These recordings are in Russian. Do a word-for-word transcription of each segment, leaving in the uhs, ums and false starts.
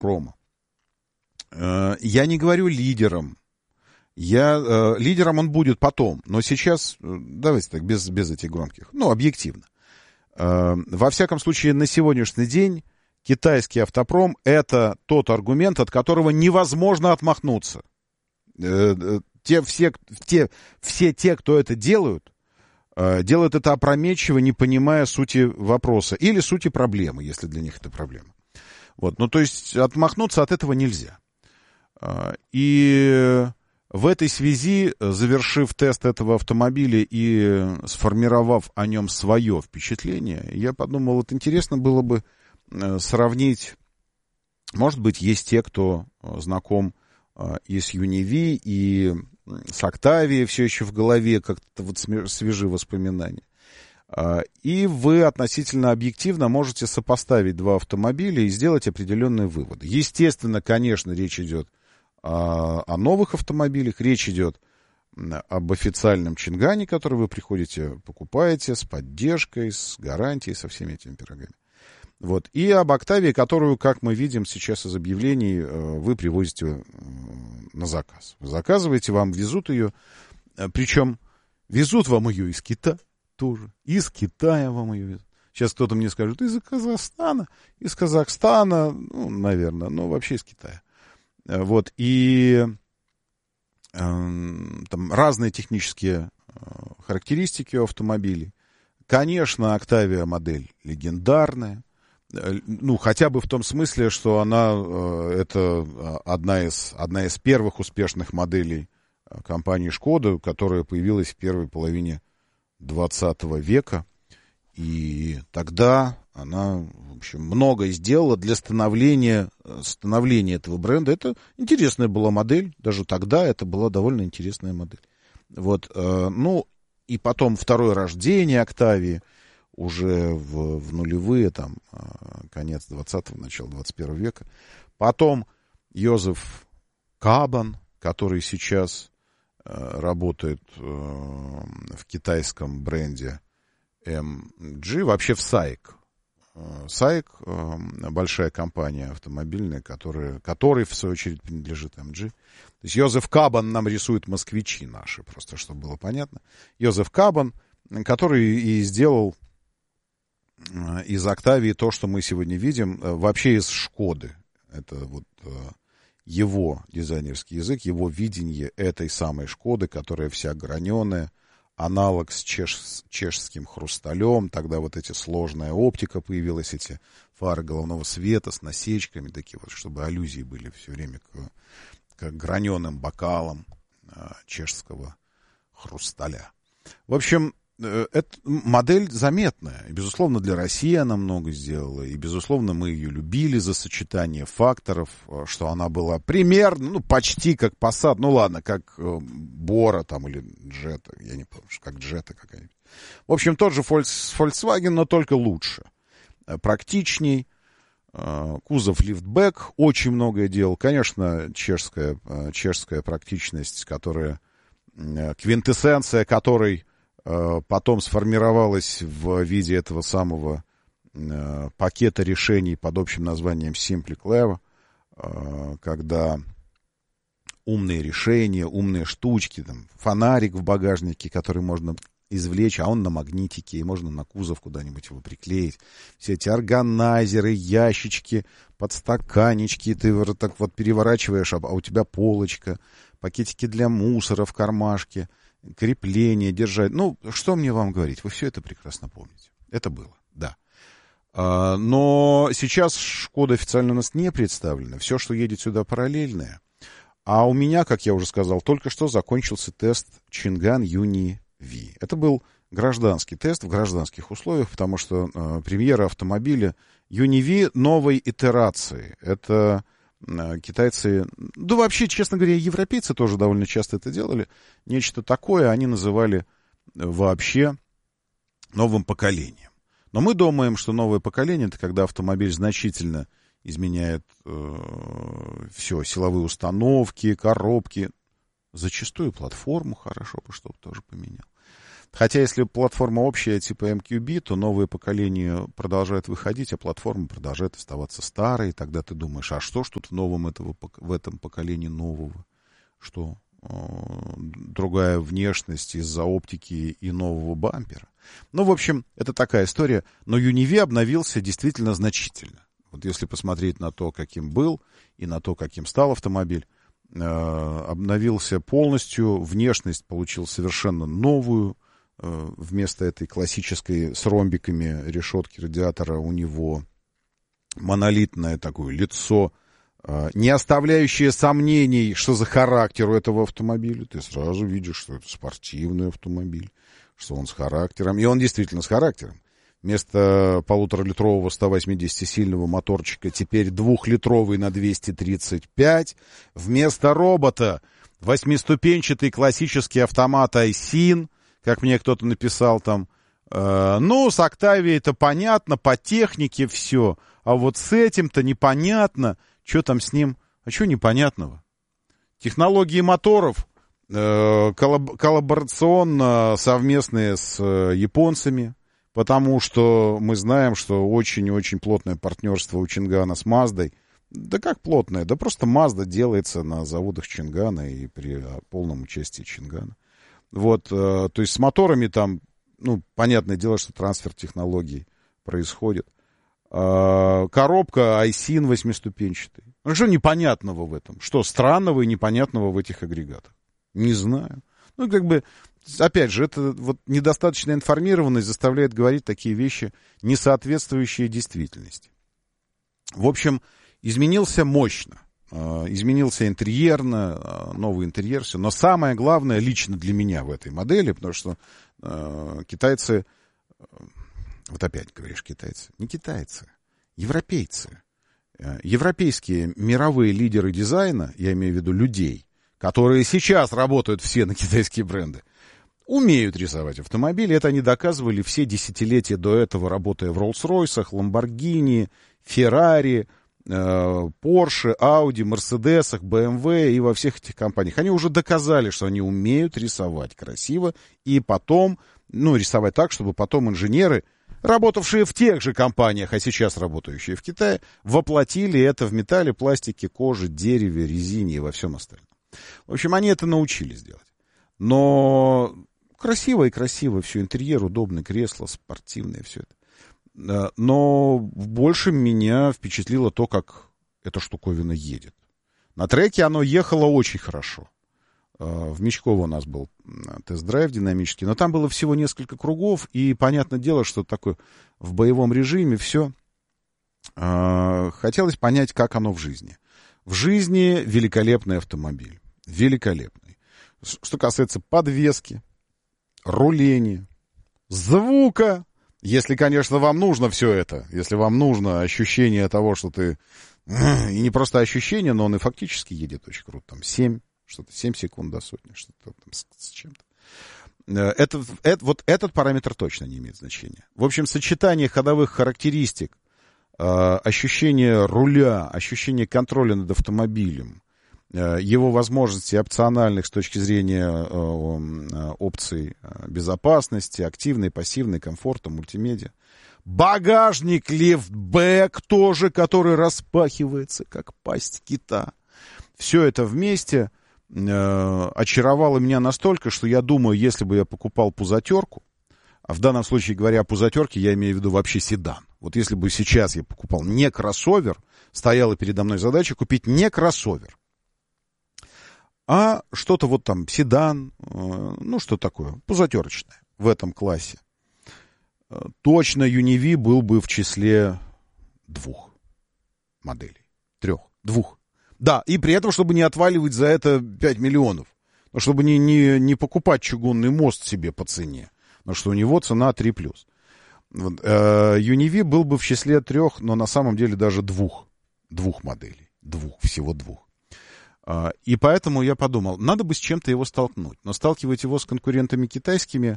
Хрома. Я не говорю лидером. Я, лидером он будет потом. Но сейчас, давайте так, без, без этих громких. Ну, объективно. Во всяком случае, на сегодняшний день китайский автопром — это тот аргумент, от которого невозможно отмахнуться. Те, все, те, все те, кто это делают, делают это опрометчиво, не понимая сути вопроса или сути проблемы, если для них это проблема. Вот. Ну, то есть отмахнуться от этого нельзя. И в этой связи, завершив тест этого автомобиля и сформировав о нем свое впечатление, я подумал, вот интересно было бы сравнить, может быть, есть те, кто знаком и с Юни-Ви, и с Октавией все еще в голове, как-то вот свежие воспоминания. И вы относительно объективно можете сопоставить два автомобиля и сделать определенные выводы. Естественно, конечно, речь идет о, о новых автомобилях, речь идет об официальном Чингане, который вы приходите, покупаете с поддержкой, с гарантией, со всеми этими пирогами. Вот. И об Октавии, которую, как мы видим сейчас из объявлений, вы привозите на заказ. Вы заказываете, вам везут ее, причем везут вам ее из Китая тоже. Из Китая вам ее везут. Сейчас кто-то мне скажет, из Казахстана, из Казахстана, ну, наверное, но вообще из Китая. Вот. И э, там разные технические э, характеристики у автомобилей. Конечно, Октавия модель легендарная. Ну, хотя бы в том смысле, что она э, это одна из, одна из первых успешных моделей компании Шкода, которая появилась в первой половине двадцатого века. И тогда она, в общем, многое сделала для становления, становления этого бренда. Это интересная была модель. Даже тогда это была довольно интересная модель. Вот, э, ну, и потом второе рождение Октавии, уже в, в нулевые, там, конец двадцатого, начало двадцать первого века. Потом Йозеф Кабан, который сейчас э, работает э, в китайском бренде эм джи, вообще в САИК. САИК э, большая компания автомобильная, которая, которой, в свою очередь, принадлежит эм джи. То есть Йозеф Кабан нам рисует москвичи наши, просто чтобы было понятно. Йозеф Кабан, который и сделал из Октавии то, что мы сегодня видим, вообще из Шкоды. Это вот его дизайнерский язык, его видение этой самой Шкоды, которая вся граненая, аналог с чеш, чешским хрусталем. Тогда вот эти сложная оптика появилась, эти фары головного света с насечками, такие вот, чтобы аллюзии были все время к, к граненым бокалам чешского хрусталя. В общем, эта модель заметная. И, безусловно, для России она много сделала. И, безусловно, мы ее любили за сочетание факторов, что она была примерно, ну, почти как Passat. Ну, ладно, как Бора там или Jetta. Я не помню, как Jetta какая-нибудь. В общем, тот же Volkswagen, но только лучше. Практичней. Кузов лифтбэк очень многое делал. Конечно, чешская, чешская практичность, которая, квинтэссенция которой потом сформировалась в виде этого самого э, пакета решений под общим названием Simply Clever, э, когда умные решения, умные штучки, там, фонарик в багажнике, который можно извлечь, а он на магнитике, и можно на кузов куда-нибудь его приклеить. Все эти органайзеры, ящички, подстаканнички, ты вот так вот переворачиваешь, а у тебя полочка, пакетики для мусора в кармашке, крепление, держать. Ну, что мне вам говорить? Вы все это прекрасно помните. Это было, да. А, но сейчас Шкода официально у нас не представлена. Все, что едет сюда, параллельное. А у меня, как я уже сказал, только что закончился тест Чинган Юни-Ви. Это был гражданский тест в гражданских условиях, потому что э, премьера автомобиля Юни-Ви новой итерации. Это китайцы, да вообще, честно говоря, европейцы тоже довольно часто это делали. Нечто такое они называли вообще новым поколением. Но мы думаем, что новое поколение — это когда автомобиль значительно изменяет э, все, силовые установки, коробки, зачастую платформу хорошо бы, чтобы тоже поменял. Хотя, если платформа общая, типа эм кью би, то новые поколения продолжают выходить, а платформа продолжает оставаться старой. И тогда ты думаешь, а что ж тут в новом этого, в этом поколении нового? Что? Другая внешность из-за оптики и нового бампера. Ну, в общем, это такая история. Но Юниви обновился действительно значительно. Вот если посмотреть на то, каким был, и на то, каким стал автомобиль, э, обновился полностью, внешность получил совершенно новую. Э, вместо этой классической с ромбиками решетки радиатора у него монолитное такое лицо, не оставляющие сомнений, что за характер у этого автомобиля. Ты сразу видишь, что это спортивный автомобиль, что он с характером. И он действительно с характером. Вместо полуторалитрового сто восьмидесятисильного моторчика теперь двухлитровый на двести тридцать пять. Вместо робота восьмиступенчатый классический автомат Айсин, как мне кто-то написал там. Э, ну, с Октавией это понятно, по технике все. А вот с этим-то непонятно. Что там с ним? А что непонятного? Технологии моторов э, коллаб- коллаборационно совместные с э, японцами, потому что мы знаем, что очень-очень плотное партнерство у Чингана с Маздой. Да как плотное? Да просто Мазда делается на заводах Чингана и при полном участии Чингана. Вот, э, то есть с моторами там, ну, понятное дело, что трансфер технологий происходит. Коробка Айсин восьмиступенчатый. Ну, что непонятного в этом? Что странного и непонятного в этих агрегатах? Не знаю. Ну, как бы, опять же, это вот недостаточная информированность заставляет говорить такие вещи, не соответствующие действительности. В общем, изменился мощно. Изменился интерьерно, новый интерьер, все. Но самое главное лично для меня в этой модели, потому что э, китайцы... Вот опять говоришь китайцы. Не китайцы, европейцы. Европейские мировые лидеры дизайна, я имею в виду людей, которые сейчас работают все на китайские бренды, умеют рисовать автомобили. Это они доказывали все десятилетия до этого, работая в Роллс-Ройсах, Ламборгини, Феррари, Порше, Ауди, Мерседесах, бэ эм вэ и во всех этих компаниях. Они уже доказали, что они умеют рисовать красиво и потом, ну, рисовать так, чтобы потом инженеры, работавшие в тех же компаниях, а сейчас работающие в Китае, воплотили это в металле, пластике, коже, дереве, резине и во всем остальном. В общем, они это научились делать. Но красиво и красиво все, интерьер удобный, кресло спортивное, все это. Но больше меня впечатлило то, как эта штуковина едет. На треке оно ехало очень хорошо. В Мечково у нас был тест-драйв динамический, но там было всего несколько кругов, и понятное дело, что такое в боевом режиме все. Хотелось понять, как оно в жизни. В жизни великолепный автомобиль. Великолепный. Что касается подвески, руления, звука, если, конечно, вам нужно все это, если вам нужно ощущение того, что ты... И не просто ощущение, но он и фактически едет очень круто. Там семь, что-то семь секунд до сотни, что-то там с, с чем-то. Это, это, вот этот параметр точно не имеет значения. В общем, сочетание ходовых характеристик, ощущение руля, ощущение контроля над автомобилем, его возможностей опциональных с точки зрения опций безопасности, активной, пассивной, комфорта, мультимедиа. Багажник лифтбэк тоже, который распахивается, как пасть кита. Все это вместе э, очаровало меня настолько, что я думаю, если бы я покупал пузатерку, а в данном случае, говоря о пузатерке, я имею в виду вообще седан. Вот если бы сейчас я покупал не кроссовер, стояла передо мной задача купить не кроссовер, а что-то вот там, седан, э, ну что такое, пузатерочное в этом классе. Э, точно Юниви был бы в числе двух моделей, трех, двух. Да, и при этом, чтобы не отваливать за это пять миллионов. Но чтобы не, не, не покупать чугунный мост себе по цене. Потому что у него цена три плюс. Юниви был бы в числе трех, но на самом деле даже двух. Двух моделей. Двух, всего двух. Uh, и поэтому я подумал, надо бы с чем-то его столкнуть. Но сталкивать его с конкурентами китайскими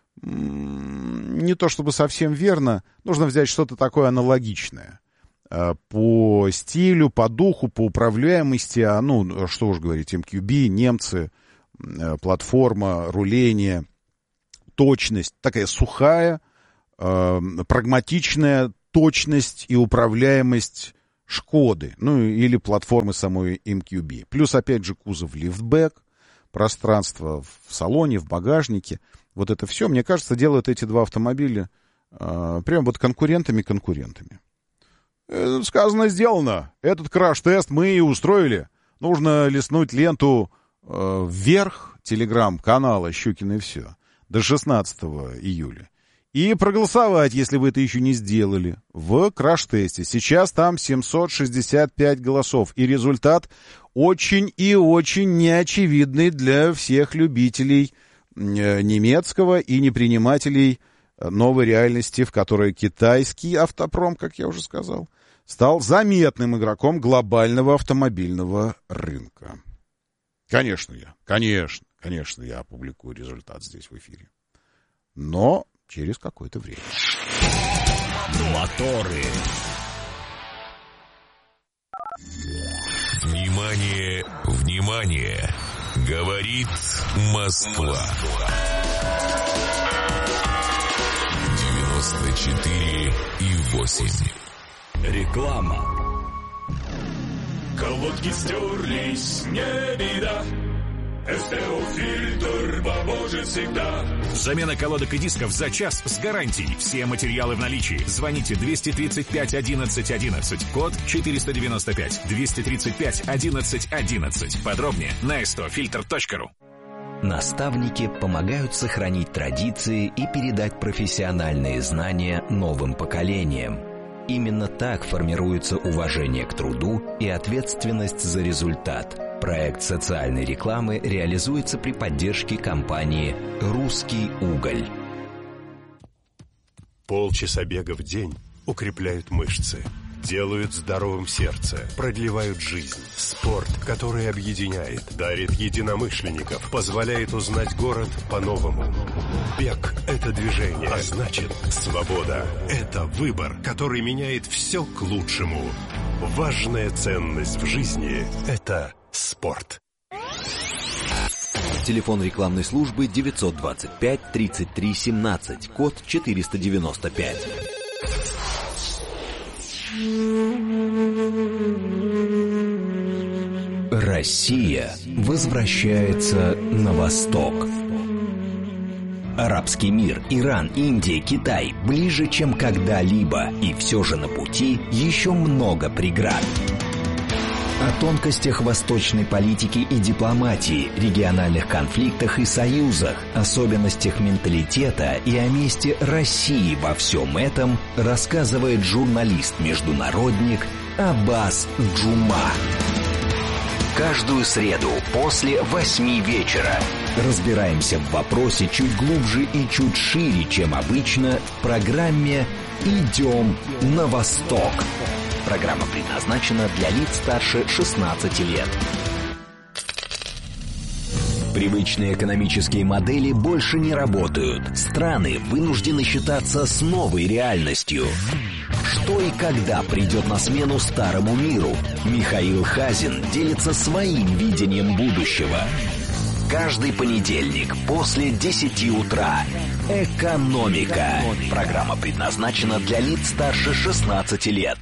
не то чтобы совсем верно. Нужно взять что-то такое аналогичное. По стилю, по духу, по управляемости, а, ну, что уж говорить, эм кью би, немцы, платформа, руление, точность, такая сухая, э, прагматичная точность и управляемость Шкоды, ну или платформы самой эм кью би. Плюс, опять же, кузов лифтбэк, пространство в салоне, в багажнике. Вот это все, мне кажется, делают эти два автомобиля э, прям вот конкурентами-конкурентами. Э, сказано, сделано. Этот краш-тест мы и устроили. Нужно листнуть ленту э, вверх телеграм-канала «Щукин и все» до шестнадцатого июля. И проголосовать, если вы это еще не сделали, в краш-тесте. Сейчас там семьсот шестьдесят пять голосов. И результат очень и очень неочевидный для всех любителей немецкого и непринимателей новой реальности, в которой китайский автопром, как я уже сказал, стал заметным игроком глобального автомобильного рынка. Конечно, я, конечно, конечно, я опубликую результат здесь в эфире. Но через какое-то время. Моторы. Внимание, внимание! Говорит Москва. девяносто четыре и восемь. Реклама. Колодки стерлись, не беда. СТО-фильтр поможет всегда. Замена колодок и дисков за час с гарантией. Все материалы в наличии. Звоните двести тридцать пять одиннадцать одиннадцать. Код четыреста девяносто пять. двести тридцать пять одиннадцать одиннадцать. Подробнее на эс тэ о фильтр точка ру. Наставники помогают сохранить традиции и передать профессиональные знания новым поколениям. Именно так формируется уважение к труду и ответственность за результат. Проект социальной рекламы реализуется при поддержке компании «Русский уголь». Полчаса бега в день укрепляют мышцы, делают здоровым сердце, продлевают жизнь. Спорт, который объединяет, дарит единомышленников, позволяет узнать город по-новому. Бег – это движение, а значит, свобода – это выбор, который меняет все к лучшему. Важная ценность в жизни – это спорт. Телефон рекламной службы девятьсот двадцать пять тридцать три семнадцать, код четыреста девяносто пять. Россия возвращается на восток. Арабский мир, Иран, Индия, Китай ближе, чем когда-либо, и все же на пути еще много преград. О тонкостях восточной политики и дипломатии, региональных конфликтах и союзах, особенностях менталитета и о месте России во всем этом рассказывает журналист-международник Аббас Джума. Каждую среду после восьми вечера разбираемся в вопросе чуть глубже и чуть шире, чем обычно, в программе «Идем на восток». Программа предназначена для лиц старше шестнадцати лет. Привычные экономические модели больше не работают. Страны вынуждены считаться с новой реальностью. Что и когда придет на смену старому миру? Михаил Хазин делится своим видением будущего. Каждый понедельник после десяти утра. Экономика. Программа предназначена для лиц старше шестнадцати лет.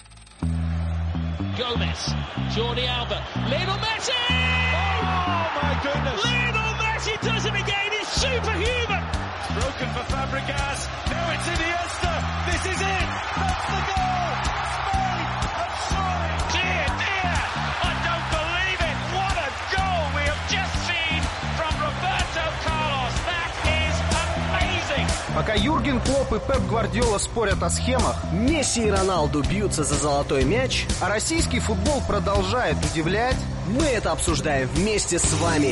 Gomez, Jordi Alba, Lionel Messi! Oh my goodness! Lionel Messi does it again, it's superhuman! It's broken for Fabregas, now it's Iniesta, this is it, that's the goal! Spain have soared! Dear, dear, I don't believe it, what a goal we have just seen from Roberto Carlos, that is amazing! Пока Юрген Клопп и Пеп Гвардиола спорят о схемах, Месси и Роналду бьются за золотой мяч, а российский футбол продолжает удивлять, мы это обсуждаем вместе с вами.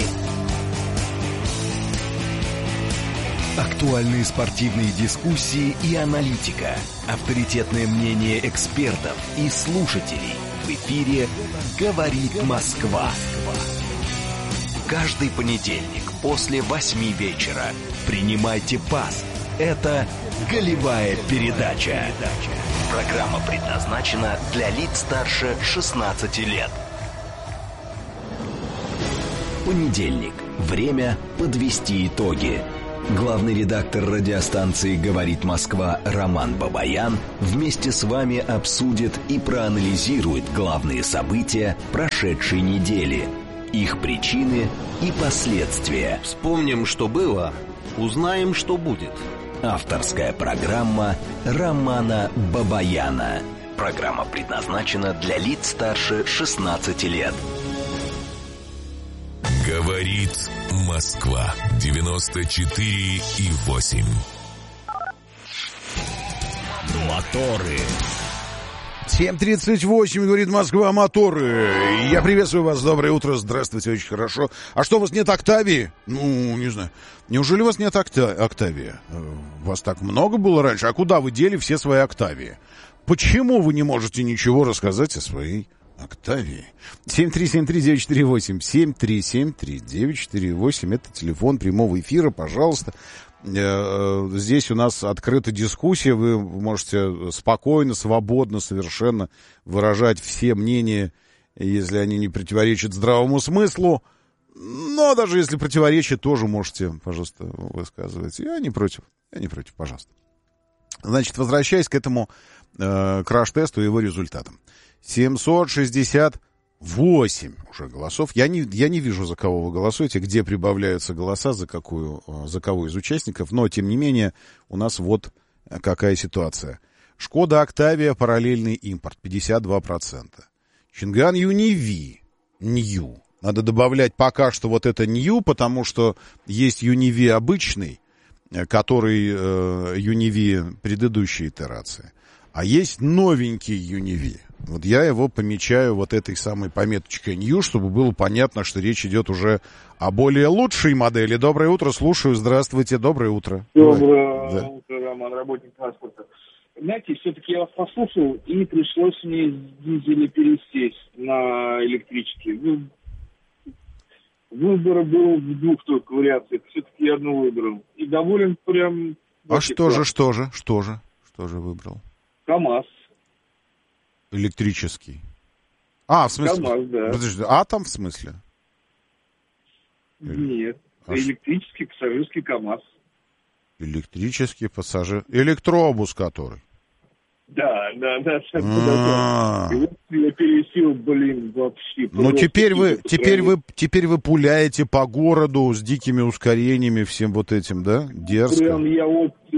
Актуальные спортивные дискуссии и аналитика, авторитетное мнение экспертов и слушателей. В эфире «Говорит Москва». Каждый понедельник после восьми вечера принимайте пас. Это «Голевая передача». Программа предназначена для лиц старше шестнадцати лет. Понедельник. Время подвести итоги. Главный редактор радиостанции «Говорит Москва» Роман Бабаян вместе с вами обсудит и проанализирует главные события прошедшей недели, их причины и последствия. Вспомним, что было, узнаем, что будет. Авторская программа Романа Бабаяна. Программа предназначена для лиц старше шестнадцати лет. Говорит Москва. девяносто четыре и восемь. Моторы. семь тридцать восемь, говорит Москва, моторы. Я приветствую вас, доброе утро, здравствуйте, очень хорошо. А что, у вас нет Октавии? Ну, не знаю. Неужели у вас нет Окта- Октавии? Вас так много было раньше, а куда вы дели все свои Октавии? Почему вы не можете ничего рассказать о своей Октавии? семь три семь три девять четыре восемь, семь три семь три девять четыре восемь, это телефон прямого эфира, пожалуйста. Здесь у нас открыта дискуссия, вы можете спокойно, свободно совершенно выражать все мнения, если они не противоречат здравому смыслу. Но даже если противоречат, тоже можете, пожалуйста, высказывать. Я не против, я не против, пожалуйста. Значит, возвращаясь к этому э, краш-тесту и его результатам. семьсот шестьдесят восемь уже голосов. Я не, я не вижу, за кого вы голосуете, где прибавляются голоса, за, какую, за кого из участников. Но, тем не менее, у нас вот какая ситуация. Шкода Октавия, параллельный импорт, пятьдесят два процента. Чинган Юниви, Нью. Надо добавлять пока что вот это Нью, потому что есть Юниви обычный, который э, Юниви предыдущей итерации. А есть новенький Юниви. Вот я его помечаю вот этой самой пометочкой New, чтобы было понятно, что речь идет уже о более лучшей модели. Доброе утро, слушаю. Здравствуйте, доброе утро. Доброе да. утро, Роман, работник транспорта. Знаете, все-таки я вас послушал, и пришлось мне с дизеля пересесть на электрический. Выбор был в двух только вариациях. Все-таки я одну выбрал. И доволен прям... А что же, что же, что же, что же выбрал? КамАЗ. Электрический. А, в смысле? КамАЗ, да. Подожди, атом в смысле? Нет. А электрический пассажирский КамАЗ. Электрический пассажир. Электробус который. Да, да, да. да. И вот я пересел, блин, вообще. Ну, теперь вы, теперь вы, теперь вы пуляете по городу с дикими ускорениями, всем вот этим, да? Дерзко. Прям я вот э,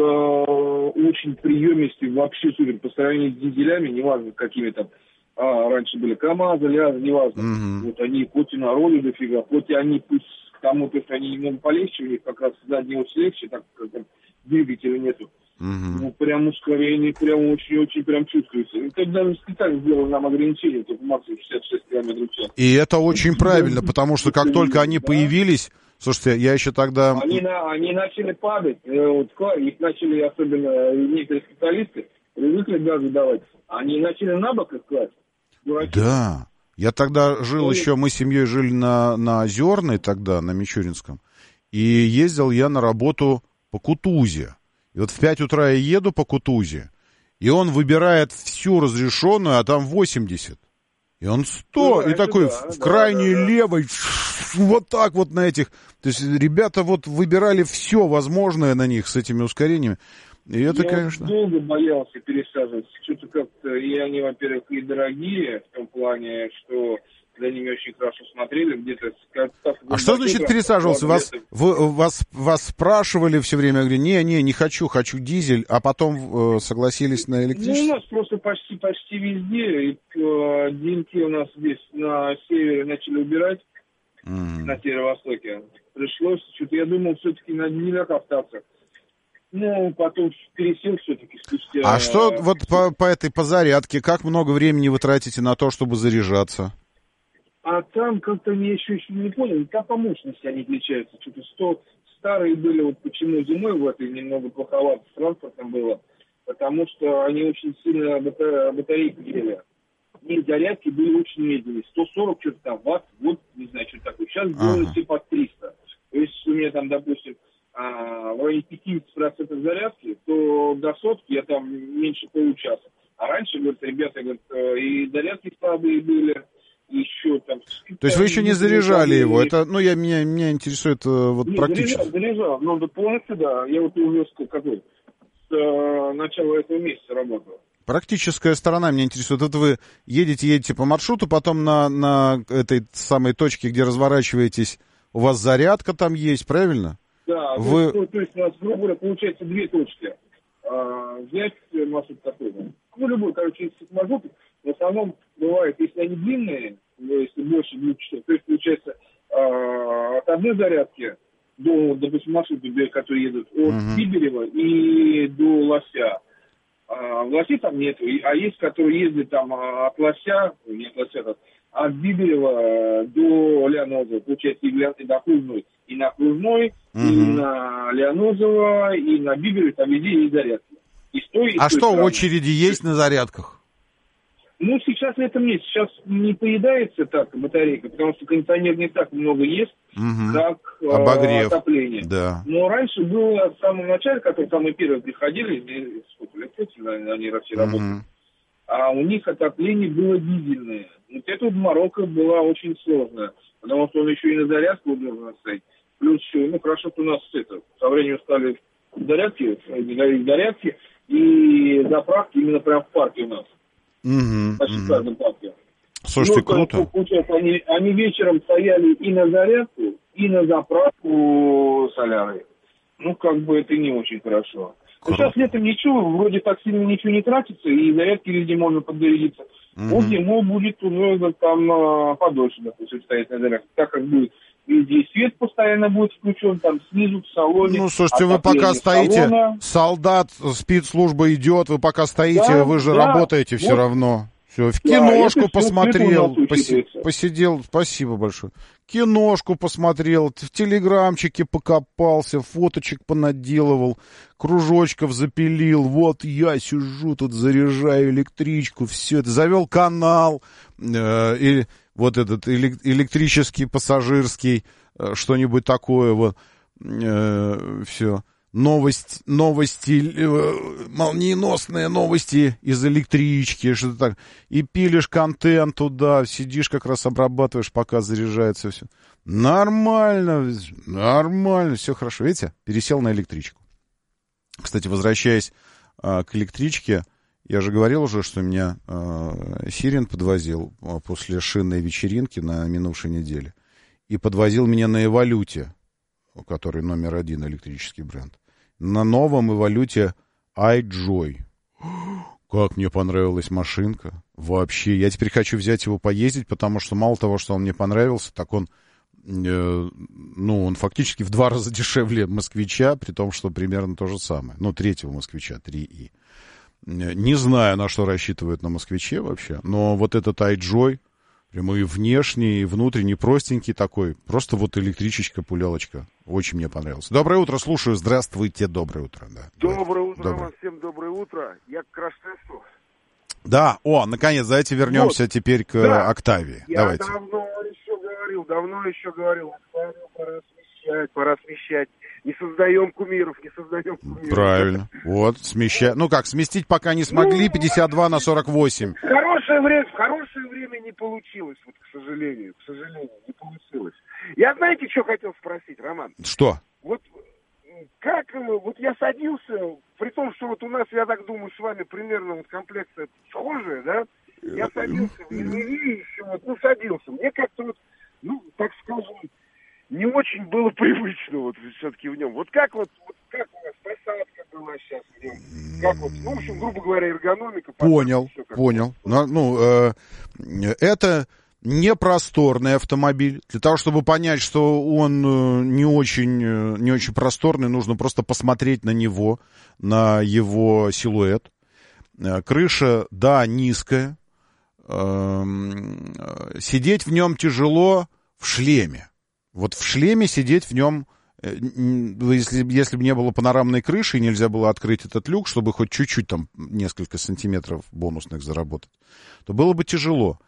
очень приемистый, вообще супер. По сравнению с дизелями, неважно, какими там а, раньше были КамАЗы, ЛЯЗы, неважно. Угу. Вот они хоть и на роли дофига, хоть и они пусть к тому, то, что они немного полегче, у них как раз задний ось легче, так как там двигателя нету. Угу. Ну, прям ускорение, прям очень-очень прям чувствуется. Это даже специально сделали нам ограничение, только максимум шестьдесят шесть километров в час. И это очень правильно, потому что как только они появились, слушайте, я еще тогда... Они, на, они начали падать, вот, их начали, особенно некоторые специалисты, привыкли газы давать, они начали на бок их класть. Дураки. Да, я тогда жил Ну, еще, мы с семьей жили на, на Озерной тогда, на Мичуринском, и ездил я на работу по Кутузе. И вот в пять утра я еду по Кутузе, и он выбирает всю разрешенную, а там восемьдесят. И он сто, да, и такой да, в да, крайней да, да. левой, вот так вот на этих. То есть ребята вот выбирали все возможное на них с этими ускорениями. И это, я конечно... долго боялся пересаживаться. Что-то как-то, и они, во-первых, и дорогие, в том плане, что за ними очень хорошо смотрели, где-то... А что значит пересаживался? Вас, вы, вас, вас спрашивали все время, говорю, не, не, не хочу, хочу дизель, а потом э, согласились на электрический? Ну, у нас просто почти, почти везде. И, э, Димки у нас здесь на севере начали убирать, mm-hmm. на северо-востоке. Пришлось, что-то я думал все-таки на дизелях остаться. Ну, потом пересел все-таки спустя... А что вот по, по этой, по зарядке, как много времени вы тратите на то, чтобы заряжаться? А там как-то я еще, еще не понял, там по мощности они отличаются. Что-то сто старые были, вот почему зимой в этой немного плоховато с транспортом было, потому что они очень сильно батарейки ели. И зарядки были очень медленные. сто сорок что-то там ватт, вот, не знаю, что такое. Сейчас делают ага. под триста. То есть у меня там, допустим, в районе пятьдесят процентов зарядки, то до сотки я там меньше получаса. А раньше, говорят, ребята, говорят, и зарядки слабые были, еще там там... То есть вы еще не заряжали его? Это, ну, я, меня, меня интересует вот не, практически. Заряжал, заряжал, но до полностью, да. Я вот уже какой, с э, начала этого месяца работал. Практическая сторона меня интересует. Вот вы едете, едете по маршруту, потом на, на этой самой точке, где разворачиваетесь, у вас зарядка там есть, правильно? Да, вы... то, то есть у нас, грубо говоря, получается две точки. А, взять маршрут такой, ну, любой, короче, из маршрутов, в основном бывает, если они длинные, если больше двух часов, то есть, получается, а, от одной зарядки до, допустим, маршрута, который едут от uh-huh. Биберева и до Лося. А, в Лосе там нету, а есть, которые ездят там от Лося, не от Лося, от Биберева до Леонозова, получается, и до Окружной, и на Окружной, uh-huh. и на Леонозово, и на Биберево, там везде есть зарядки. И с той, и а с той что, стороны. очереди есть на зарядках? Ну, сейчас в этом нет. Сейчас не поедается так батарейка, потому что кондиционер не так много ест, угу. как Обогрев. Э, отопление. Да. Но раньше было в самом начале, которые самые первые приходили, сколько лет, они все угу. работали, а у них отопление было дизельное. Вот это вот Марокко была очень сложная, потому что он еще и на зарядку должен стоять. Плюс еще, ну, хорошо, что у нас это, со временем стали зарядки, зарядки и заправки именно прям в парке у нас. Угу, Почти в каждом парке. Слушайте, ну, круто. Получается, они, они вечером стояли и на зарядку, и на заправку солярой. Ну, как бы это не очень хорошо. Но сейчас летом ничего, вроде так сильно ничего не тратится, и зарядки везде можно подзарядиться. Угу. Вот зимой будет уже там подольше, допустим, стоять на зарядке. Так как будет везде свет постоянно будет включен, там снизу, в салоне. Ну, слушайте, вы пока стоите, салона. Солдат, спецслужба идет, вы пока стоите, да, вы же да, работаете вот. Все равно. Все, в киношку да, посмотрел, поси- посидел, спасибо большое. Киношку посмотрел, в телеграмчике покопался, фоточек понаделывал, кружочков запилил. Вот я сижу тут, заряжаю электричку, все это. Завел канал, э, и вот этот электрический, пассажирский, э, что-нибудь такое, вот, э, все. Новость, новости, э, молниеносные новости из электрички, что-то так. И пилишь контент туда, сидишь как раз обрабатываешь, пока заряжается все. Нормально, нормально, все хорошо. Видите, пересел на электричку. Кстати, возвращаясь э, к электричке, я же говорил уже, что меня э, Сирин подвозил после шинной вечеринки на минувшей неделе. И подвозил меня на Эволюте, который номер один электрический бренд. На новом Эволюте iJoy. Как мне понравилась машинка. Вообще, я теперь хочу взять его поездить, потому что мало того, что он мне понравился, так он, э, ну, он фактически в два раза дешевле Москвича, при том, что примерно то же самое. Ну, третьего Москвича, три и. Не знаю, на что рассчитывают на Москвиче вообще, но вот этот iJoy, прямо и внешний, и внутренний, простенький такой. Просто вот электричечка, пулялочка. Очень мне понравился. Доброе утро, слушаю. Здравствуйте, доброе утро. Да. Доброе утро, доброе. Вам всем доброе утро. Я к Рождеству. Да, о, наконец, давайте вернемся вот. Теперь к да. Октавии. Я давайте. давно еще говорил, давно еще говорил. Октавию пора смещать, пора смещать. Не создаем кумиров, не создаем кумиров. Правильно. Вот, смещать. Ну как, сместить пока не смогли, пятьдесят два на сорок восемь. В хорошее время, в хорошее время не получилось, вот, к сожалению, к сожалению, не получилось. Я, знаете, что хотел спросить, Роман? Что? Вот как, вот я садился, при том, что вот у нас, я так думаю, с вами примерно вот комплекция схожая, да? Я садился в Еневе еще, вот, ну, садился. Мне как-то вот, ну, так скажем, не очень было привычно вот все-таки в нем. Вот как вот, вот как у нас посадка была сейчас в нем? Как вот, ну, в общем, грубо говоря, эргономика. Понял, понял. Ну, ну э, это непросторный автомобиль. Для того, чтобы понять, что он не очень, не очень просторный, нужно просто посмотреть на него, на его силуэт. Крыша, да, низкая. Э, сидеть в нем тяжело в шлеме. Вот в шлеме сидеть в нем, если, если бы не было панорамной крыши и нельзя было открыть этот люк, чтобы хоть чуть-чуть там несколько сантиметров бонусных заработать, то было бы тяжело.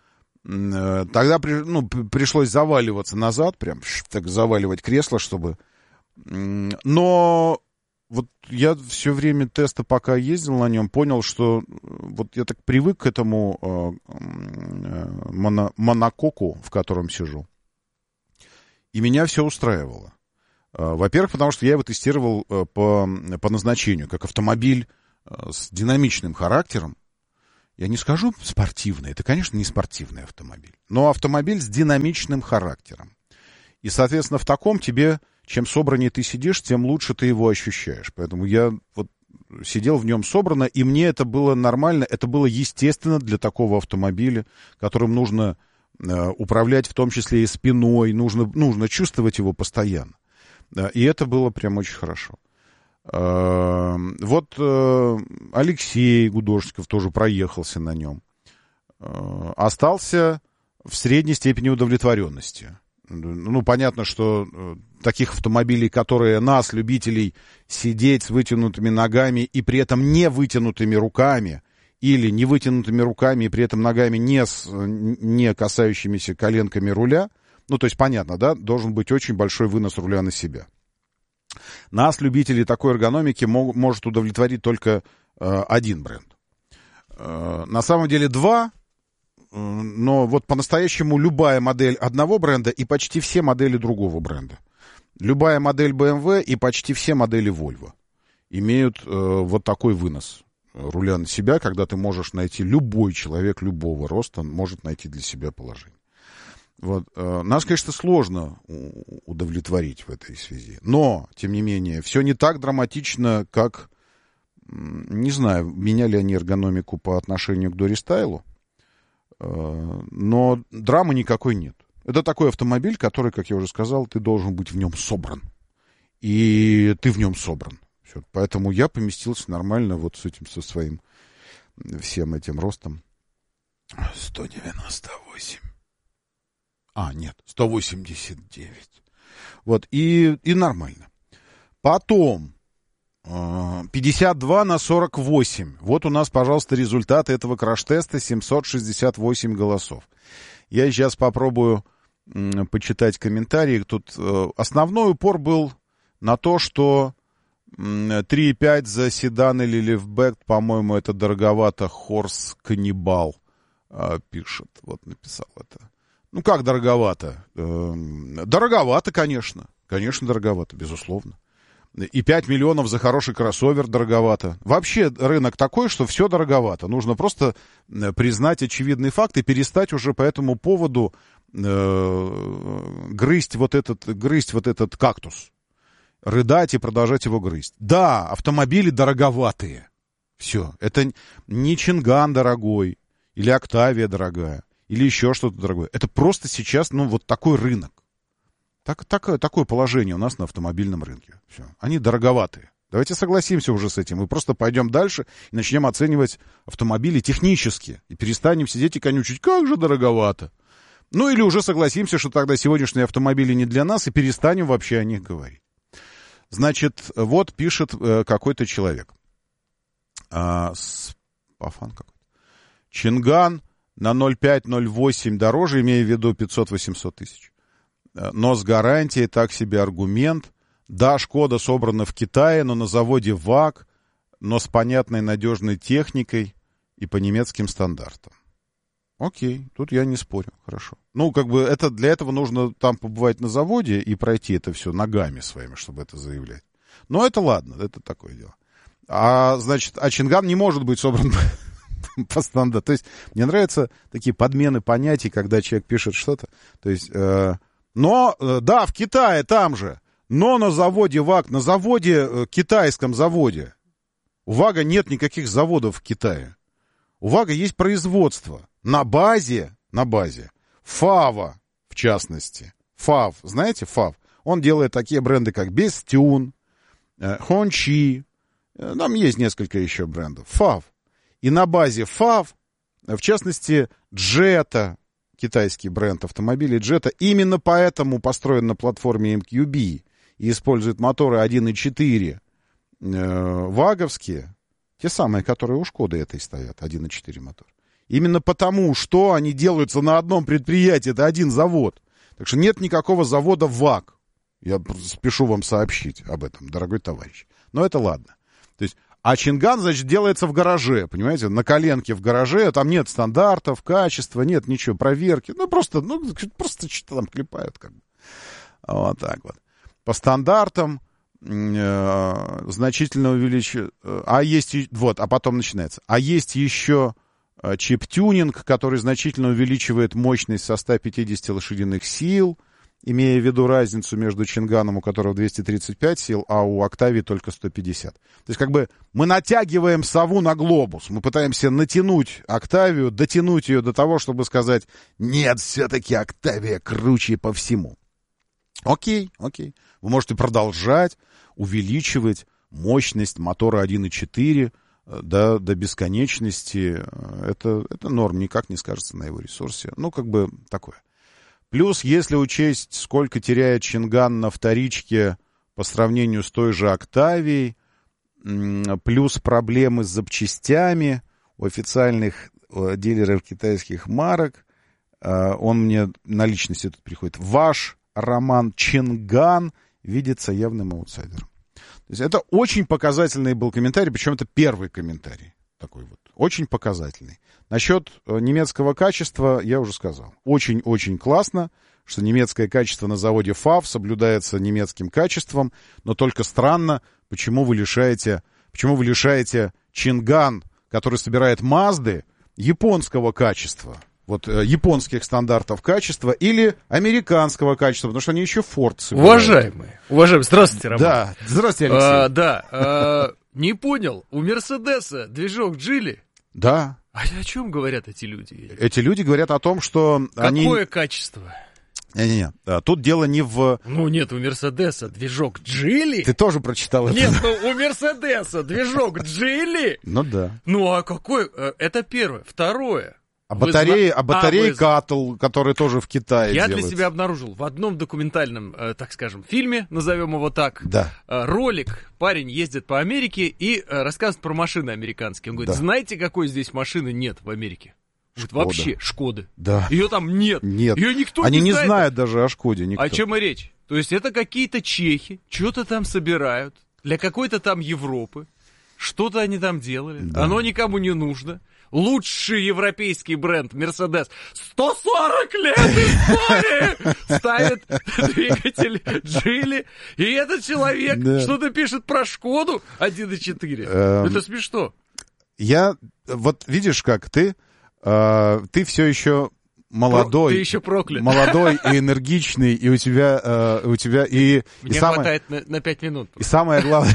Тогда ну, пришлось заваливаться назад, прям так заваливать кресло, чтобы... Но вот я все время теста, пока ездил на нем, понял, что вот я так привык к этому э, э, моно, монококу, в котором сижу. И меня все устраивало. Э, во-первых, потому что я его тестировал э, по, по назначению, как автомобиль э, с динамичным характером. Я не скажу спортивный, это, конечно, не спортивный автомобиль, но автомобиль с динамичным характером. И, соответственно, в таком тебе, чем собраннее ты сидишь, тем лучше ты его ощущаешь. Поэтому я вот сидел в нем собрано, и мне это было нормально, это было естественно для такого автомобиля, которым нужно э, управлять в том числе и спиной, нужно, нужно чувствовать его постоянно. Да, и это было прям очень хорошо. Э, вот э, Алексей Гудошников тоже проехался на нем. Э, остался в средней степени удовлетворенности. Ну, понятно, что э, таких автомобилей, которые нас, любителей, сидеть с вытянутыми ногами и при этом не вытянутыми руками, или не вытянутыми руками и при этом ногами не, с, не касающимися коленками руля, ну, то есть, понятно, да, должен быть очень большой вынос руля на себя. Нас, любителей такой эргономики, мог, может удовлетворить только э, один бренд. Э, на самом деле два. Но вот по-настоящему любая модель одного бренда и почти все модели другого бренда. Любая модель бэ эм вэ и почти все модели Volvo имеют э, вот такой вынос руля на себя, когда ты можешь найти, любой человек любого роста может найти для себя положение. Вот, э, нас, конечно, сложно удовлетворить в этой связи. Но, тем не менее, все не так драматично, как, не знаю, меняли они эргономику по отношению к Дорестайлу. Но драмы никакой нет. Это такой автомобиль, который, как я уже сказал, ты должен быть в нем собран. И ты в нем собран. Все. Поэтому я поместился нормально вот с этим, со своим всем этим ростом. сто девяносто восемь. А, нет, сто восемьдесят девять. Вот, и, и нормально. Потом пятьдесят два на сорок восемь. Вот у нас, пожалуйста, результаты этого краш-теста. семьсот шестьдесят восемь голосов. Я сейчас попробую м, почитать комментарии. Тут э, основной упор был на то, что м, три и пять за седан или лифтбэк, по-моему, это дороговато. Хорс Каннибал э, пишет. Вот написал это. Ну, как дороговато? Э, дороговато, конечно. Конечно, дороговато, безусловно. И пять миллионов за хороший кроссовер дороговато. Вообще рынок такой, что все дороговато. Нужно просто признать очевидный факт и перестать уже по этому поводу э, грызть, вот этот, грызть вот этот кактус. Рыдать и продолжать его грызть. Да, автомобили дороговатые. Все. Это не Чинган дорогой, или Октавия дорогая, или еще что-то дорогое. Это просто сейчас, ну, вот такой рынок. Так, так, такое положение у нас на автомобильном рынке. Все. Они дороговатые. Давайте согласимся уже с этим. Мы просто пойдем дальше и начнем оценивать автомобили технически. И перестанем сидеть и конючить. Как же дороговато. Ну или уже согласимся, что тогда сегодняшние автомобили не для нас, и перестанем вообще о них говорить. Значит, вот пишет э, какой-то человек. А, Спафан какой-то. Чинган на ноль пять - ноль восемь дороже, имея в виду пятьсот - восемьсот тысяч. Но с гарантией так себе аргумент. Да, Шкода собрана в Китае, но на заводе ВАГ, но с понятной надежной техникой и по немецким стандартам. Окей, тут я не спорю, хорошо. Ну, как бы это, для этого нужно там побывать на заводе и пройти это все ногами своими, чтобы это заявлять. Но это ладно, это такое дело. А, значит, а Чинган не может быть собран по стандарту. То есть мне нравятся такие подмены понятий, когда человек пишет что-то. То есть... Э, Но, да, в Китае там же, но на заводе ВАГ, на заводе, китайском заводе. У ВАГа нет никаких заводов в Китае. У ВАГа есть производство на базе, на базе ФАВа, в частности. ФАВ, знаете ФАВ? Он делает такие бренды, как Бестюн, Хончи, там есть несколько еще брендов. ФАВ. И на базе ФАВ, в частности, Джета, китайский бренд автомобилей Jetta, именно поэтому построен на платформе эм кью би и использует моторы один и четыре э, ваговские, те самые, которые у Шкоды этой стоят, один и четыре мотор. Именно потому, что они делаются на одном предприятии, это один завод. Так что нет никакого завода ВАГ. Я спешу вам сообщить об этом, дорогой товарищ. Но это ладно. То есть, а Чинган, значит, делается в гараже, понимаете, на коленке в гараже, там нет стандартов, качества, нет ничего, проверки. Ну, просто, ну, просто что-то там клепают, как бы. Вот так вот. По стандартам э, значительно увеличивают. А есть, вот, а потом начинается. А есть еще э, чип-тюнинг, который значительно увеличивает мощность со ста пятидесяти лошадиных сил, имея в виду разницу между Чинганом, у которого двести тридцать пять сил, а у Октавии только сто пятьдесят. То есть, как бы, мы натягиваем сову на глобус. Мы пытаемся натянуть Октавию, дотянуть ее до того, чтобы сказать, нет, все-таки Октавия круче по всему. Окей, окей. Вы можете продолжать увеличивать мощность мотора один и четыре до, до бесконечности. Это, это норм, никак не скажется на его ресурсе. Ну, как бы, такое. Плюс, если учесть, сколько теряет Чинган на вторичке по сравнению с той же Октавией, плюс проблемы с запчастями у официальных дилеров китайских марок, он мне на личности тут приходит. Ваш Роман Чинган видится явным аутсайдером. То есть это очень показательный был комментарий, причем это первый комментарий. Такой вот, очень показательный. Насчет немецкого качества я уже сказал. Очень-очень классно, что немецкое качество на заводе ФАВ соблюдается немецким качеством, но только странно, почему вы лишаете, почему вы лишаете Чинган, который собирает Мазды, японского качества. Вот э, японских стандартов качества или американского качества, потому что они еще Форд собирают. Уважаемые, уважаемые, здравствуйте, Роман. Да, здравствуйте, Алексей. А, да, а, не понял, у Мерседеса движок Джили? Да. А о чем говорят эти люди? Эти люди говорят о том, что Какое они... Какое качество? Не-не-не, тут дело не в... Ну нет, у Мерседеса движок Джили? Ты тоже прочитал это? Нет, ну у Мерседеса движок Джили? Ну да. Ну а какой... Это первое. Второе. А батареи, зна... а батареи а, Каттл, которые тоже в Китае Я делаются. для себя обнаружил в одном документальном, э, так скажем, фильме, назовем его так, да. э, ролик, парень ездит по Америке и э, рассказывает про машины американские. Он говорит, да. знаете, какой здесь машины нет в Америке? Вот вообще, Шкоды. Да. Ее там нет. Нет. Ее никто Они не не знает. знают даже о Шкоде. Никто. О чем и речь? То есть это какие-то чехи, что-то там собирают для какой-то там Европы. Что-то они там делали. Да. Оно никому не нужно. Лучший европейский бренд Мерседес сто сорок лет истории ставит двигатель Джили, и этот человек да. что-то пишет про Шкоду один и четыре. Эм, Это смешно. Я, вот видишь как, ты, э, ты все еще молодой, Про, ты еще проклят. молодой и энергичный, и у тебя, э, у тебя и... Мне и хватает самое, на, на пять минут. И самое главное...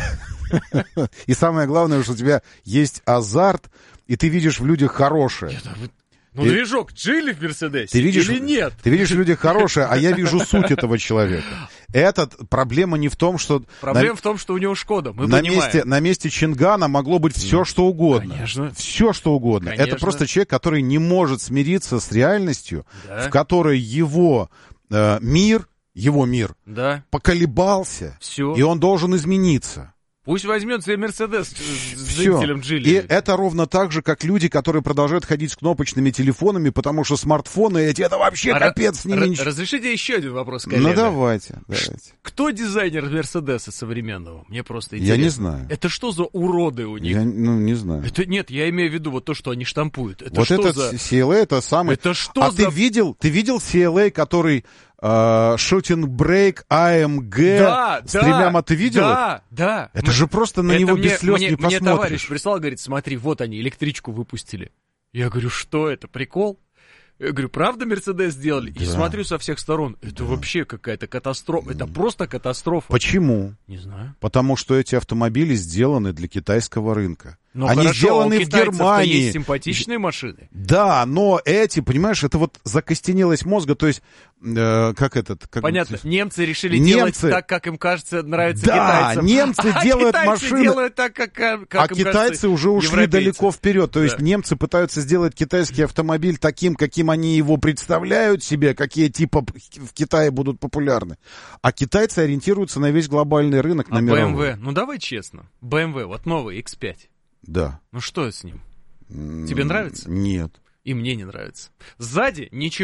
И самое главное, что у тебя есть азарт, и ты видишь в людях хорошее. Ну, движок Джили в Мерседесе ты видишь, или нет? Ты видишь в людях хорошее, а я вижу суть этого человека. Этот, проблема не в том, что... Проблема на, в том, что у него Шкода, мы на понимаем. Месте, на месте Чингана могло быть все, ну, что угодно. Конечно. Все, что угодно. Конечно. Это просто человек, который не может смириться с реальностью, да. в которой его э, мир, его мир да. поколебался, все. И он должен измениться. Пусть возьмет себе Мерседес с двигателем Джили. И это ровно так же, как люди, которые продолжают ходить с кнопочными телефонами, потому что смартфоны эти, это вообще а капец. С ними... Разрешите еще один вопрос, коллега? Ну, давайте, давайте. Кто дизайнер Мерседеса современного? Мне просто интересно. Я не знаю. Это что за уроды у них? Я, ну, не знаю. Это, нет, я имею в виду вот то, что они штампуют. Это вот что этот за... си эл эй, это самый... Это что а за... ты видел, ты видел си эл эй, который... Shooting Brake эй эм джи да, с да, тремя, ты видел? Да, да. Это мы, же просто на него мне, без слез мне, не посмотришь. Мне товарищ прислал, говорит, смотри, вот они, электричку выпустили. Я говорю, что это, прикол? Я говорю, правда Мерседес сделали? Да. И смотрю со всех сторон, это да. вообще какая-то катастрофа, это просто катастрофа. Почему? Не знаю. Потому что эти автомобили сделаны для китайского рынка. Ну, они хорошо, сделаны а у в Германии. Есть симпатичные машины. Да, но эти, понимаешь, это вот закостенелость мозга, то есть, э, как этот... Как Понятно, вот, немцы решили немцы... делать так, как им кажется, нравится да, китайцам. Да, немцы а делают китайцы машины... делают так, как, как а им китайцы кажется, уже ушли европейцы. далеко вперед, то есть да. немцы пытаются сделать китайский автомобиль таким, каким они его представляют себе, какие типа в Китае будут популярны. А китайцы ориентируются на весь глобальный рынок, а на мировой. бэ эм вэ, ну давай честно, бэ эм вэ, вот новый икс пять. Да. Ну что с ним? Тебе нравится? Нет. И мне не нравится. Сзади ничего.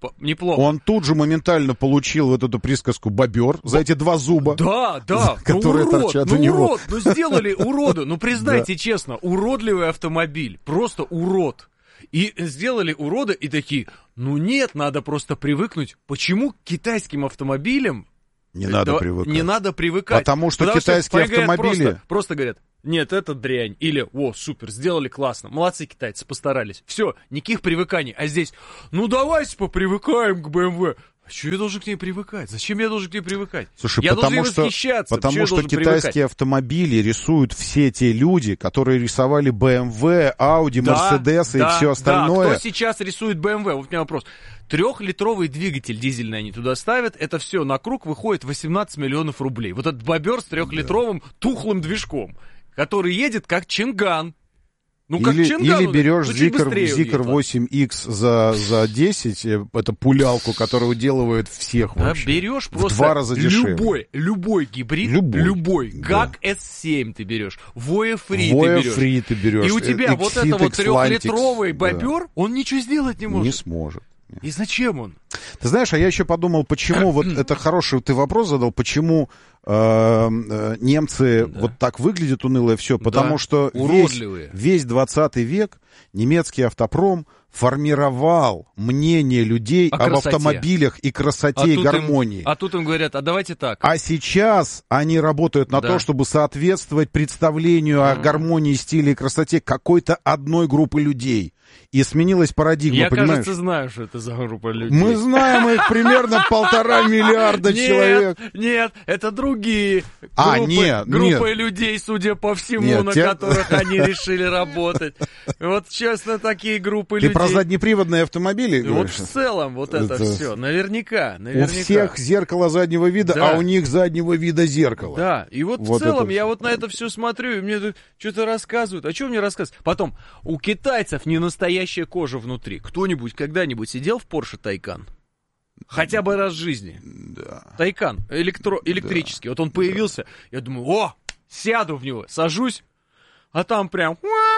неплохо. Он тут же моментально получил вот эту присказку «бобер» за эти два зуба. Да, да. Которые ну, урод, торчат ну, у него. урод, ну сделали уроду. Ну признайте честно, уродливый автомобиль. Просто урод. И сделали урода и такие, ну нет, надо просто привыкнуть. Почему к китайским автомобилям не надо привыкать? Не надо привыкать. Потому что Потому китайские что автомобили... Просто, просто говорят, нет, это дрянь. Или, о, супер, сделали классно. Молодцы китайцы, постарались. Все, никаких привыканий. А здесь, ну давайте попривыкаем к бэ эм вэ. А что я должен к ней привыкать? Зачем я должен к ней привыкать? Слушай, я потому должен что, восхищаться. потому что китайские привыкать? автомобили рисуют все те люди, которые рисовали бэ эм вэ, Audi, да, Mercedes да, и все остальное. Да, кто сейчас рисует бэ эм вэ? Вот у меня вопрос. Трехлитровый двигатель дизельный они туда ставят, это все на круг выходит восемнадцать миллионов рублей. Вот этот бобер с трехлитровым да. тухлым движком, который едет как Чинган. Ну, как или, Чинган, или берешь ну, Zikr восемь икс за, за десять, это пулялку, которую уделывают всех да, вообще. Берешь в просто два раза дешевле. Любой, любой гибрид, любой, любой да. как эс семь ты берешь, Voya Free Voya ты берешь. Free ты берешь. И у тебя Exit, вот это вот трехлитровый да. бобер, он ничего сделать не может. Не сможет. И зачем он? Ты знаешь, а я еще подумал, почему, вот это хороший ты вопрос задал, почему э, э, немцы да. вот так выглядят уныло и все, потому да. что весь, весь двадцатый век немецкий автопром формировал мнение людей О об красоте. автомобилях и красоте, а и гармонии. Им, а тут им говорят, а давайте так. А сейчас они работают на да. то, чтобы соответствовать представлению а. о гармонии, стиле и красоте какой-то одной группы людей. И сменилась парадигма, я, понимаешь? Я, кажется, знаю, что это за группа людей. Мы знаем их примерно полтора миллиарда человек. Нет, это другие а, группы, нет, группы нет. людей, судя по всему, нет, на те... которых они решили работать. Вот, честно, такие группы Ты людей. Ты про заднеприводные автомобили говоришь? Вот в целом вот это, это все, наверняка, наверняка. У всех зеркало заднего вида, да. а у них заднего вида зеркало. Да, и вот, вот в целом я вот на это все смотрю, и мне тут что-то рассказывают. А что мне рассказывают? Потом, у китайцев не настоящая кожа внутри. Кто-нибудь когда-нибудь сидел в Porsche Taycan? Хотя бы раз в жизни. Да. Taycan, электро, электрический. Да. Вот он появился, да. я думаю, о, сяду в него, сажусь, а там прям...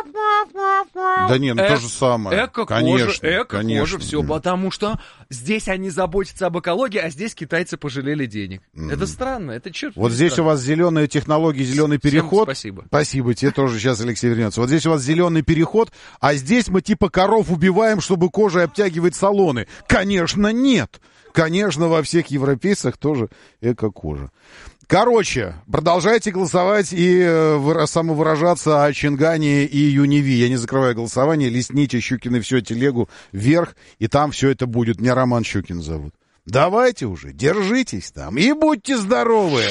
Да нет, ну э- то же самое. Эко-кожа, эко-кожа, все, mm. потому что здесь они заботятся об экологии, а здесь китайцы пожалели денег. Mm. Это странно, это черт. Вот здесь странно. У вас зеленые технологии, зеленый переход. Всем спасибо. Спасибо, тебе тоже сейчас Алексей вернется. Вот здесь у вас зеленый переход, а здесь мы типа коров убиваем, чтобы кожей обтягивать салоны. Конечно, нет. Конечно, во всех европейцах тоже эко-кожа. Короче, продолжайте голосовать и э, самовыражаться о Чингане и Юниви. Я не закрываю голосование, листните Щукины всю телегу вверх, и там все это будет. Меня Роман Щукин зовут. Давайте уже, держитесь там и будьте здоровы!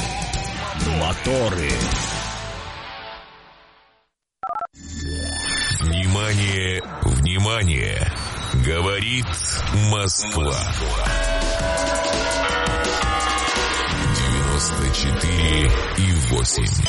Моторы. Внимание, внимание! Говорит Москва. девяносто четыре и восемь.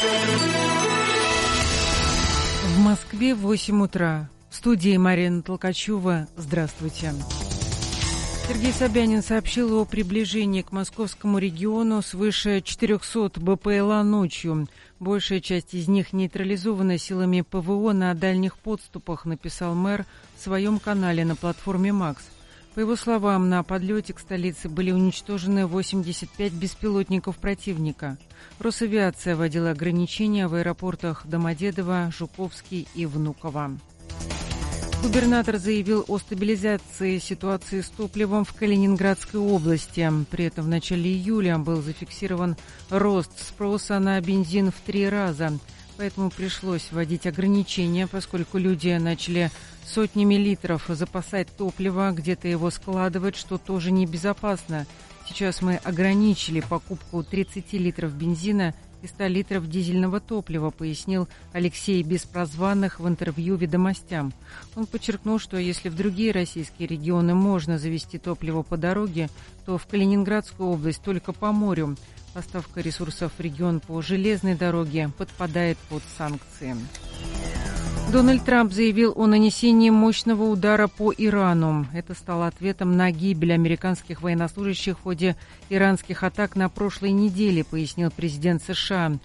В Москве восемь утра. В студии Марина Толкачева. Здравствуйте. Сергей Собянин сообщил о приближении к московскому региону свыше четырехсот БПЛА ночью. Большая часть из них нейтрализована силами ПВО на дальних подступах, написал мэр в своем канале на платформе «Макс». По его словам, на подлете к столице были уничтожены восемьдесят пять беспилотников противника. Росавиация вводила ограничения в аэропортах Домодедово, Жуковский и Внуково. Губернатор заявил о стабилизации ситуации с топливом в Калининградской области. При этом в начале июля был зафиксирован рост спроса на бензин в три раза. Поэтому пришлось вводить ограничения, поскольку люди начали сотнями литров запасать топливо, где-то его складывать, что тоже небезопасно. Сейчас мы ограничили покупку тридцать литров бензина и ста литров дизельного топлива, пояснил Алексей Беспрозванных в интервью «Ведомостям». Он подчеркнул, что если в другие российские регионы можно завезти топливо по дороге, то в Калининградскую область только по морю. Поставка ресурсов в регион по железной дороге подпадает под санкции. Дональд Трамп заявил о нанесении мощного удара по Ирану. Это стало ответом на гибель американских военнослужащих в ходе иранских атак на прошлой неделе, пояснил президент США.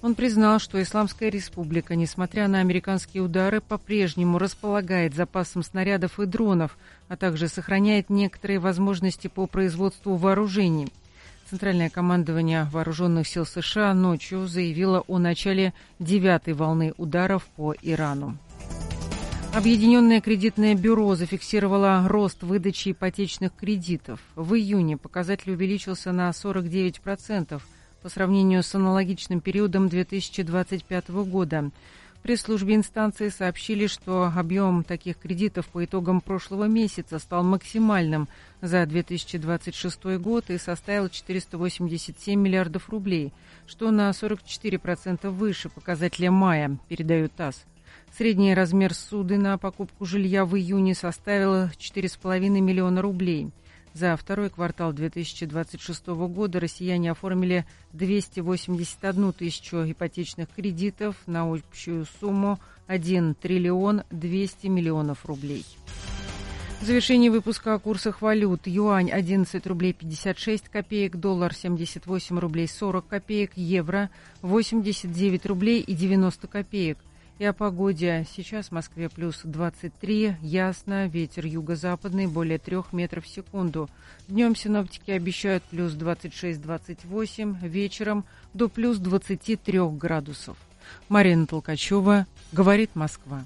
Он признал, что Исламская Республика, несмотря на американские удары, по-прежнему располагает запасом снарядов и дронов, а также сохраняет некоторые возможности по производству вооружений. Центральное командование Вооруженных сил США ночью заявило о начале девятой волны ударов по Ирану. Объединенное кредитное бюро зафиксировало рост выдачи ипотечных кредитов. В июне показатель увеличился на сорок девять процентов по сравнению с аналогичным периодом две тысячи двадцать пятого года. В пресс-службе инстанции сообщили, что объем таких кредитов по итогам прошлого месяца стал максимальным за две тысячи двадцать шестой год и составил четыреста восемьдесят семь миллиардов рублей, что на сорок четыре процента выше показателя мая, передает ТАСС. Средний размер ссуды на покупку жилья в июне составил четыре с половиной миллиона рублей. За второй квартал две тысячи двадцать шестого года россияне оформили двести восемьдесят одну тысячу ипотечных кредитов на общую сумму один триллион двести миллионов рублей. В завершении выпуска о курсах валют. Юань одиннадцать рублей пятьдесят шесть копеек, доллар семьдесят восемь рублей сорок копеек, евро восемьдесят девять рублей и девяносто копеек. И о погоде. Сейчас в Москве плюс двадцать три, ясно, ветер юго-западный более трех метров в секунду. Днем синоптики обещают плюс двадцать шесть - двадцать восемь, вечером до плюс двадцати трёх градусов. Марина Толкачева, говорит Москва.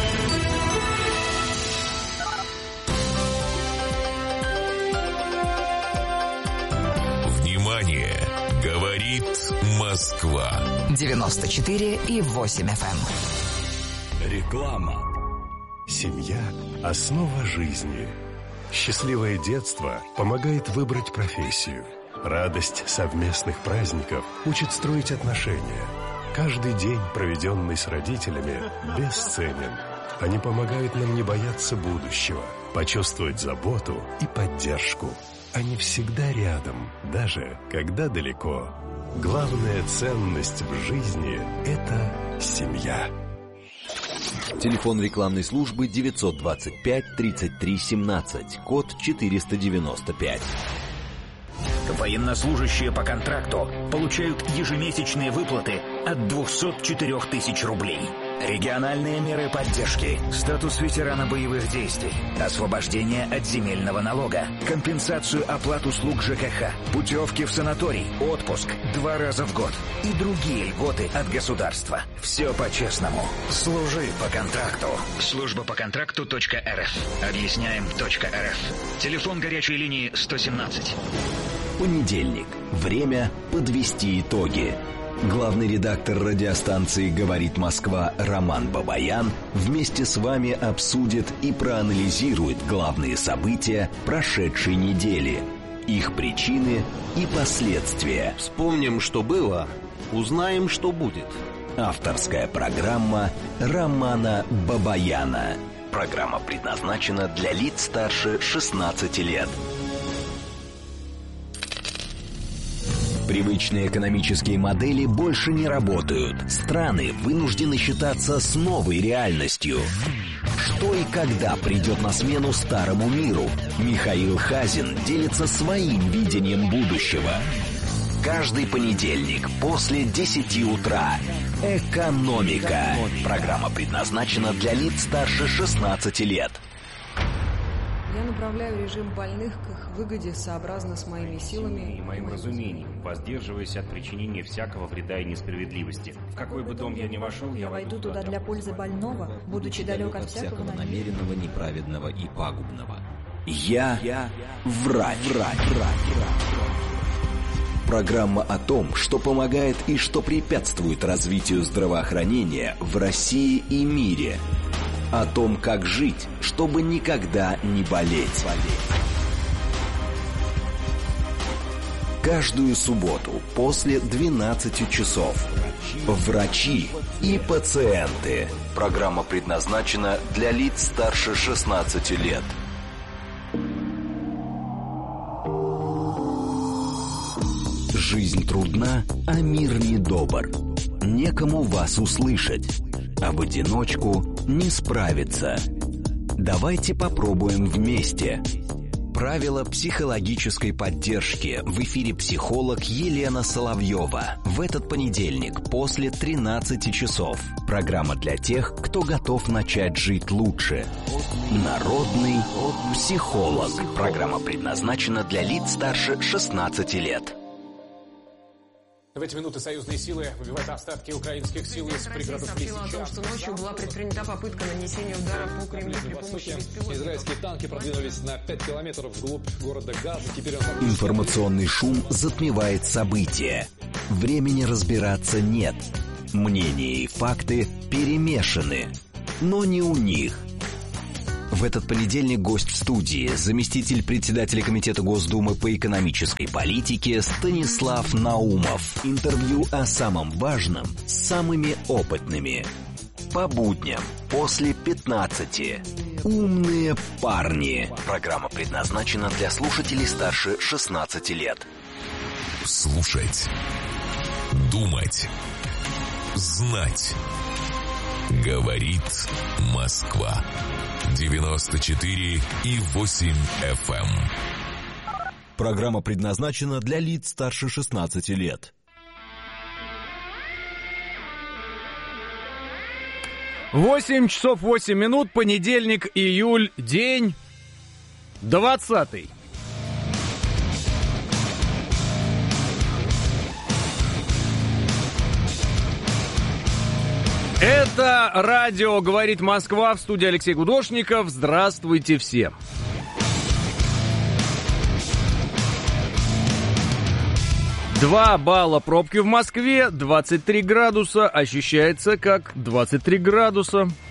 Внимание! Говорит Москва. девяносто четыре и восемь эф эм. Реклама. Семья – основа жизни. Счастливое детство помогает выбрать профессию. Радость совместных праздников учит строить отношения. Каждый день, проведенный с родителями, бесценен. Они помогают нам не бояться будущего, почувствовать заботу и поддержку. Они всегда рядом, даже когда далеко. Главная ценность в жизни – это семья. Телефон рекламной службы девятьсот двадцать пять тридцать три семнадцать, код четыреста девяносто пять. Военнослужащие по контракту получают ежемесячные выплаты от двухсот четырёх тысяч рублей. Региональные меры поддержки, статус ветерана боевых действий, освобождение от земельного налога, компенсацию оплат услуг ЖКХ, путевки в санаторий, отпуск два раза в год и другие льготы от государства. Все по-честному. Служи по контракту. Служба по контракту .рф. Объясняем .рф. Телефон горячей линии сто семнадцать. Понедельник. Время подвести итоги. Главный редактор радиостанции «Говорит Москва» Роман Бабаян вместе с вами обсудит и проанализирует главные события прошедшей недели, их причины и последствия. Вспомним, что было, узнаем, что будет. Авторская программа Романа Бабаяна. Программа предназначена для лиц старше шестнадцати лет. Привычные экономические модели больше не работают. Страны вынуждены считаться с новой реальностью. Что и когда придет на смену старому миру? Михаил Хазин делится своим видением будущего. Каждый понедельник после десяти утра. Экономика. Программа предназначена для лиц старше шестнадцати лет. Я направляю режим больных к их выгоде сообразно с моими силами и моим разумением, воздерживаясь от причинения всякого вреда и несправедливости. В какой бы дом я ни вошел, я войду туда для пользы больного, будучи далек от всякого намеренного, неправедного и пагубного. Я, я врач. врач, врач, врач. Программа о том, что помогает и что препятствует развитию здравоохранения в России и мире. О том, как жить, чтобы никогда не болеть. Каждую субботу после двенадцати часов. Врачи и пациенты. Программа предназначена для лиц старше шестнадцати лет. Жизнь трудна, а мир недобр. Некому вас услышать. А в одиночку не справиться. Давайте попробуем вместе. Правила психологической поддержки. В эфире психолог Елена Соловьева. В этот понедельник после тринадцати часов. Программа для тех, кто готов начать жить лучше. Народный психолог. Программа предназначена для лиц старше шестнадцати лет. В эти минуты союзные силы выбивают остатки украинских сил из пригородов Лисичанска. Сообщила о том, что ночью была предпринята попытка нанесения удара по Кремлю при помощи беспилотников. Израильские танки продвинулись на пять километров вглубь города Газа. Теперь он... Информационный шум затмевает события. Времени разбираться нет. Мнения и факты перемешаны. Но не у них. В этот понедельник гость в студии, заместитель председателя Комитета Госдумы по экономической политике Станислав Наумов. Интервью о самом важном с самыми опытными. По будням после пятнадцати. Умные парни. Программа предназначена для слушателей старше шестнадцати лет. Слушать. Думать. Знать. Говорит Москва. девяносто четыре и восемь эф эм. Программа предназначена для лиц старше шестнадцати лет. восемь часов восемь минут, понедельник, июль, день двадцатый. Это радио «Говорит Москва», в студии Алексей Гудошников. Здравствуйте всем. Два балла пробки в Москве, двадцать три градуса, ощущается как двадцать три градуса.